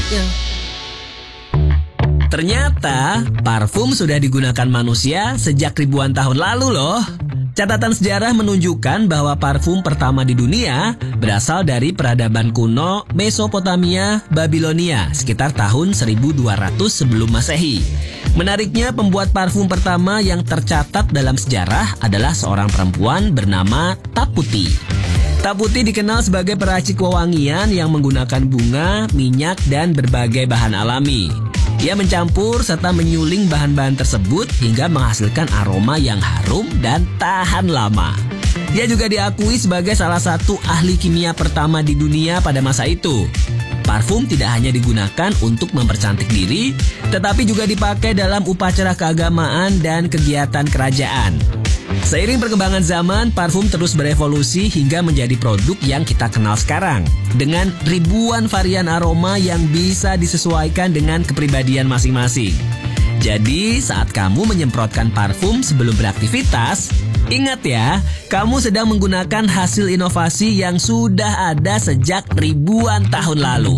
ya. Ternyata parfum sudah digunakan manusia sejak ribuan tahun lalu loh. Catatan sejarah menunjukkan bahwa parfum pertama di dunia berasal dari peradaban kuno Mesopotamia, Babilonia sekitar tahun 1200 sebelum Masehi. Menariknya, pembuat parfum pertama yang tercatat dalam sejarah adalah seorang perempuan bernama Taputi. Taputi dikenal sebagai peracik wewangian yang menggunakan bunga, minyak, dan berbagai bahan alami. Ia mencampur serta menyuling bahan-bahan tersebut hingga menghasilkan aroma yang harum dan tahan lama. Dia juga diakui sebagai salah satu ahli kimia pertama di dunia pada masa itu. Parfum tidak hanya digunakan untuk mempercantik diri, tetapi juga dipakai dalam upacara keagamaan dan kegiatan kerajaan. Seiring perkembangan zaman, parfum terus berevolusi hingga menjadi produk yang kita kenal sekarang. Dengan ribuan varian aroma yang bisa disesuaikan dengan kepribadian masing-masing. Jadi, saat kamu menyemprotkan parfum sebelum beraktivitas, ingat ya, kamu sedang menggunakan hasil inovasi yang sudah ada sejak ribuan tahun lalu.